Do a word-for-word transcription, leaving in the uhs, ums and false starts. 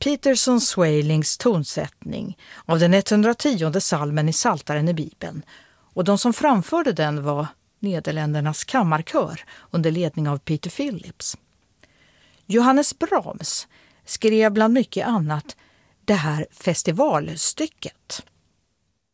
Peterson Swalings tonsättning av den etthundrationde psalmen i Psaltaren i Bibeln, och de som framförde den var Nederländernas kammarkör under ledning av Peter Phillips. Johannes Brahms skrev bland mycket annat det här festivalstycket.